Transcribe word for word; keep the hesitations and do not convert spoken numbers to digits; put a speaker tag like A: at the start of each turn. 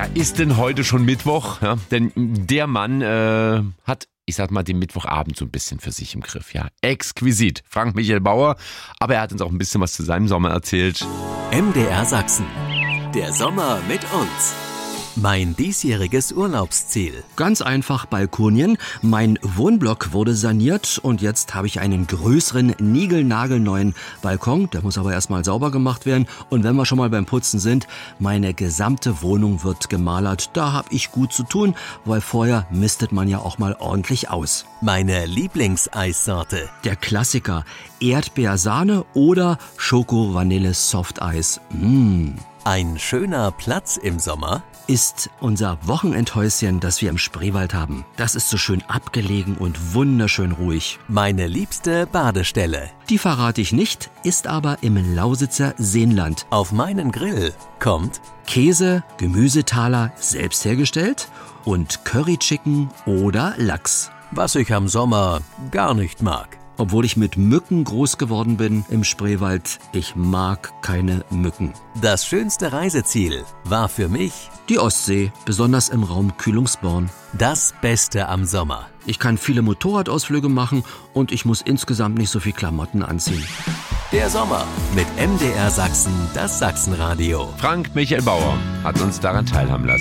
A: Ja, ist denn heute schon Mittwoch? Ja, denn der Mann äh, hat, ich sag mal, den Mittwochabend so ein bisschen für sich im Griff. Ja, exquisit. Frank Michael Bauer. Aber er hat uns auch ein bisschen was zu seinem Sommer erzählt.
B: M D R Sachsen. Der Sommer mit uns. Mein diesjähriges Urlaubsziel.
C: Ganz einfach Balkonien. Mein Wohnblock wurde saniert und jetzt habe ich einen größeren, niegelnagelneuen Balkon. Der muss aber erstmal sauber gemacht werden. Und wenn wir schon mal beim Putzen sind, meine gesamte Wohnung wird gemalert. Da habe ich gut zu tun, weil vorher mistet man ja auch mal ordentlich aus.
B: Meine Lieblingseissorte.
C: Der Klassiker Erdbeersahne oder Schoko-Vanille-Softeis. Mmh.
B: Ein schöner Platz im Sommer
C: ist unser Wochenendhäuschen, das wir im Spreewald haben. Das ist so schön abgelegen und wunderschön ruhig.
B: Meine liebste Badestelle.
C: Die verrate ich nicht, ist aber im Lausitzer Seenland.
B: Auf meinen Grill kommt
C: Käse, Gemüsetaler selbst hergestellt und Curry Chicken oder Lachs.
B: Was ich am Sommer gar nicht mag.
C: Obwohl ich mit Mücken groß geworden bin im Spreewald, ich mag keine Mücken.
B: Das schönste Reiseziel war für mich
C: die Ostsee, besonders im Raum Kühlungsborn.
B: Das Beste am Sommer.
C: Ich kann viele Motorradausflüge machen und ich muss insgesamt nicht so viel Klamotten anziehen.
B: Der Sommer mit M D R Sachsen, das Sachsenradio.
A: Frank Michael Bauer hat uns daran teilhaben lassen.